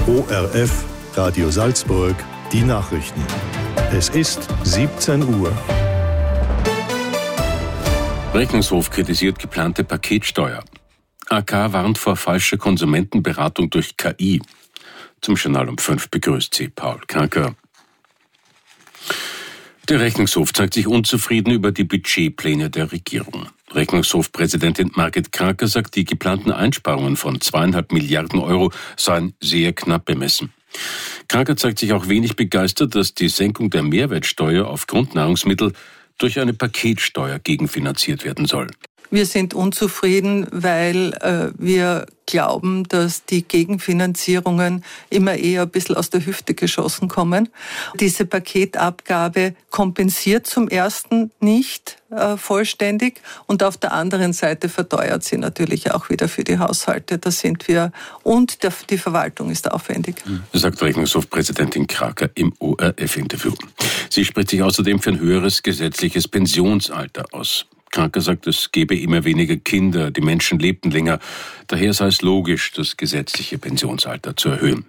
ORF, Radio Salzburg, die Nachrichten. Es ist 17 Uhr. Rechnungshof kritisiert geplante Paketsteuer. AK warnt vor falscher Konsumentenberatung durch KI. Zum Journal um 5 begrüßt sie Paul Kranker. Der Rechnungshof zeigt sich unzufrieden über die Budgetpläne der Regierung. Rechnungshofpräsidentin Margit Kranker sagt, die geplanten Einsparungen von 2,5 Milliarden Euro seien sehr knapp bemessen. Kranker zeigt sich auch wenig begeistert, dass die Senkung der Mehrwertsteuer auf Grundnahrungsmittel durch eine Paketsteuer gegenfinanziert werden soll. Wir sind unzufrieden, weil wir glauben, dass die Gegenfinanzierungen immer eher ein bisschen aus der Hüfte geschossen kommen. Diese Paketabgabe kompensiert zum ersten nicht vollständig und auf der anderen Seite verteuert sie natürlich auch wieder für die Haushalte. Da sind wir und die Verwaltung ist aufwendig. Sagt Rechnungshofpräsidentin Kranker im ORF-Interview. Sie spricht sich außerdem für ein höheres gesetzliches Pensionsalter aus. Kranker sagt, es gebe immer weniger Kinder, die Menschen lebten länger. Daher sei es logisch, das gesetzliche Pensionsalter zu erhöhen.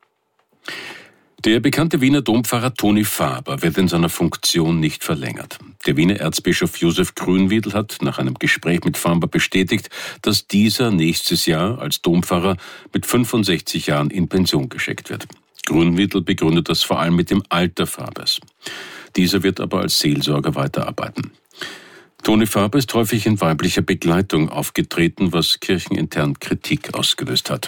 Der bekannte Wiener Dompfarrer Toni Faber wird in seiner Funktion nicht verlängert. Der Wiener Erzbischof Josef Grünwiedl hat nach einem Gespräch mit Faber bestätigt, dass dieser nächstes Jahr als Dompfarrer mit 65 Jahren in Pension geschickt wird. Grünwiedl begründet das vor allem mit dem Alter Fabers. Dieser wird aber als Seelsorger weiterarbeiten. Toni Faber ist häufig in weiblicher Begleitung aufgetreten, was kirchenintern Kritik ausgelöst hat.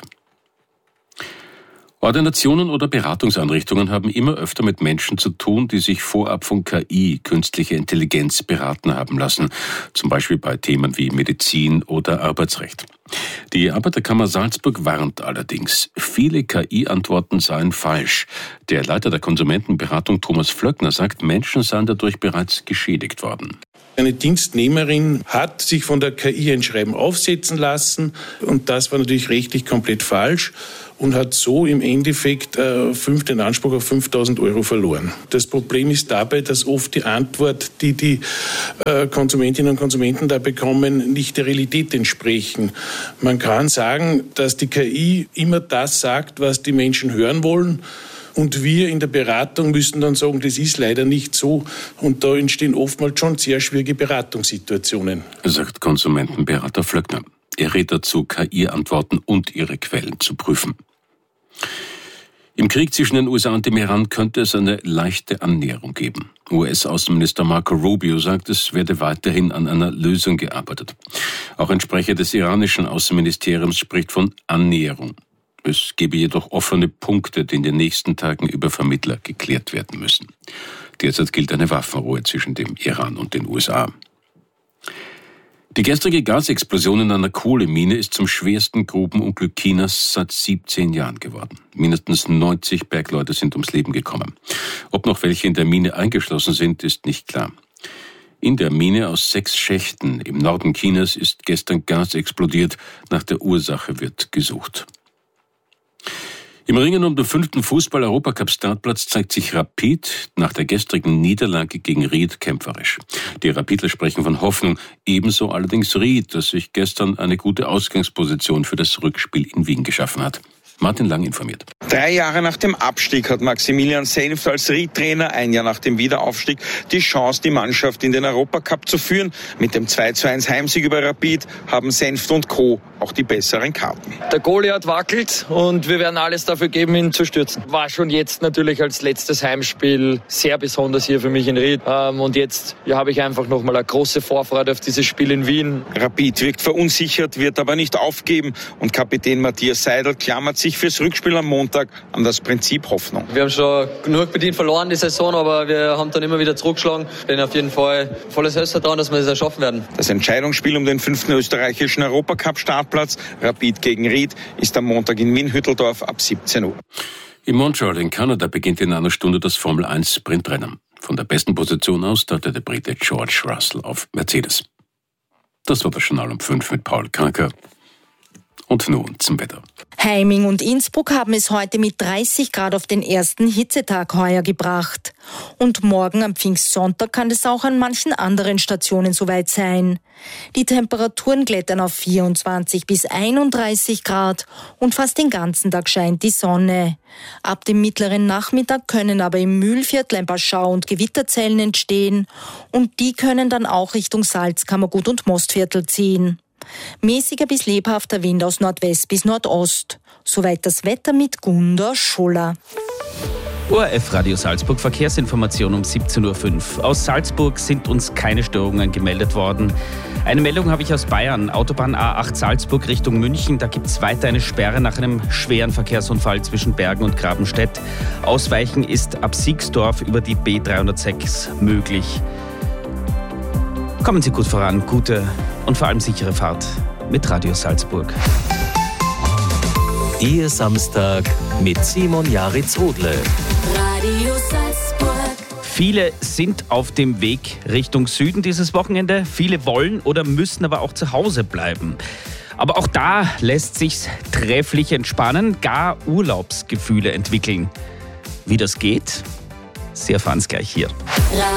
Ordinationen oder Beratungseinrichtungen haben immer öfter mit Menschen zu tun, die sich vorab von KI, künstlicher Intelligenz, beraten haben lassen, zum Beispiel bei Themen wie Medizin oder Arbeitsrecht. Die Arbeiterkammer Salzburg warnt allerdings, viele KI-Antworten seien falsch. Der Leiter der Konsumentenberatung Thomas Flöckner sagt, Menschen seien dadurch bereits geschädigt worden. Eine Dienstnehmerin hat sich von der KI ein Schreiben aufsetzen lassen und das war natürlich rechtlich komplett falsch und hat so im Endeffekt den Anspruch auf 5.000 Euro verloren. Das Problem ist dabei, dass oft die Antwort, die Konsumentinnen und Konsumenten da bekommen, nicht der Realität entsprechen. Man kann sagen, dass die KI immer das sagt, was die Menschen hören wollen. Und wir in der Beratung müssen dann sagen, das ist leider nicht so. Und da entstehen oftmals schon sehr schwierige Beratungssituationen. Sagt Konsumentenberater Flöckner. Er rät dazu, KI-Antworten und ihre Quellen zu prüfen. Im Krieg zwischen den USA und dem Iran könnte es eine leichte Annäherung geben. US-Außenminister Marco Rubio sagt, es werde weiterhin an einer Lösung gearbeitet. Auch ein Sprecher des iranischen Außenministeriums spricht von Annäherung. Es gebe jedoch offene Punkte, die in den nächsten Tagen über Vermittler geklärt werden müssen. Derzeit gilt eine Waffenruhe zwischen dem Iran und den USA. Die gestrige Gasexplosion in einer Kohlemine ist zum schwersten Grubenunglück Chinas seit 17 Jahren geworden. Mindestens 90 Bergleute sind ums Leben gekommen. Ob noch welche in der Mine eingeschlossen sind, ist nicht klar. In der Mine aus 6 Schächten im Norden Chinas ist gestern Gas explodiert. Nach der Ursache wird gesucht. Im Ringen um den 5. Fußball-Europacup-Startplatz zeigt sich Rapid nach der gestrigen Niederlage gegen Ried kämpferisch. Die Rapidler sprechen von Hoffnung, ebenso allerdings Ried, das sich gestern eine gute Ausgangsposition für das Rückspiel in Wien geschaffen hat. Martin Lang informiert. 3 Jahre nach dem Abstieg hat Maximilian Senft als Ried-Trainer, 1 Jahr nach dem Wiederaufstieg, die Chance, die Mannschaft in den Europacup zu führen. Mit dem 2:1 Heimsieg über Rapid haben Senft und Co. auch die besseren Karten. Der Goliath wackelt und wir werden alles dafür geben, ihn zu stürzen. War schon jetzt natürlich als letztes Heimspiel sehr besonders hier für mich in Ried. Und jetzt habe ich einfach nochmal eine große Vorfreude auf dieses Spiel in Wien. Rapid wirkt verunsichert, wird aber nicht aufgeben. Und Kapitän Matthias Seidel klammert sich fürs Rückspiel am Montag an das Prinzip Hoffnung. Wir haben schon genug bedient verloren die Saison, aber wir haben dann immer wieder zurückgeschlagen. Ich bin auf jeden Fall volles Selbstvertrauen, dass wir das schaffen werden. Das Entscheidungsspiel um den 5. österreichischen Europacup-Startplatz, Rapid gegen Ried, ist am Montag in Wien-Hütteldorf ab 17 Uhr. In Montreal in Kanada beginnt in einer Stunde das Formel-1-Sprintrennen. Von der besten Position aus startet der Brite George Russell auf Mercedes. Das war das Journal um 5 mit Paul Kranker. Und nun zum Wetter. Heiming und Innsbruck haben es heute mit 30 Grad auf den ersten Hitzetag heuer gebracht. Und morgen am Pfingstsonntag kann es auch an manchen anderen Stationen soweit sein. Die Temperaturen klettern auf 24 bis 31 Grad und fast den ganzen Tag scheint die Sonne. Ab dem mittleren Nachmittag können aber im Mühlviertel ein paar Schau- und Gewitterzellen entstehen und die können dann auch Richtung Salzkammergut und Mostviertel ziehen. Mäßiger bis lebhafter Wind aus Nordwest bis Nordost. Soweit das Wetter mit Gunda Scholler. ORF Radio Salzburg, Verkehrsinformation um 17.05 Uhr. Aus Salzburg sind uns keine Störungen gemeldet worden. Eine Meldung habe ich aus Bayern. Autobahn A8 Salzburg Richtung München. Da gibt es weiter eine Sperre nach einem schweren Verkehrsunfall zwischen Bergen und Grabenstedt. Ausweichen ist ab Siegsdorf über die B306 möglich. Kommen Sie gut voran, gute und vor allem sichere Fahrt mit Radio Salzburg. Ihr Samstag mit Simon Jaritz-Odle. Radio Salzburg. Viele sind auf dem Weg Richtung Süden dieses Wochenende. Viele wollen oder müssen aber auch zu Hause bleiben. Aber auch da lässt sich's trefflich entspannen, gar Urlaubsgefühle entwickeln. Wie das geht, Sie erfahren es gleich hier.